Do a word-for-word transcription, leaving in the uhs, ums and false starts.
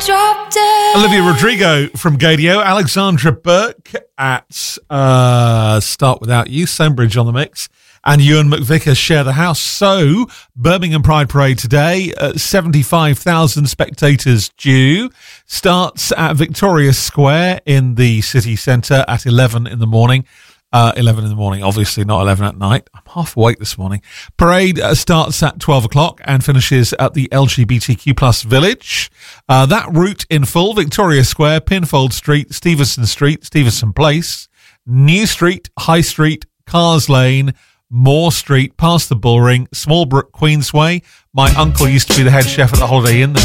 drop dead. Olivia Rodrigo from Gadio, Alexandra Burke at uh, Start Without You, Stonebridge on the mix, and Ewan McVicker share the house. So, Birmingham Pride Parade today, uh, seventy-five thousand spectators due. Starts at Victoria Square in the city centre at eleven in the morning. Uh, eleven in the morning, obviously not eleven at night. I'm half awake this morning. Parade uh, starts at twelve o'clock and finishes at the L G B T Q plus village. Uh, that route in full: Victoria Square, Pinfold Street, Stevenson Street, Stevenson Place, New Street, High Street, Cars Lane, Moore Street, past the Bullring, Smallbrook, Queensway. My uncle used to be the head chef at the Holiday Inn.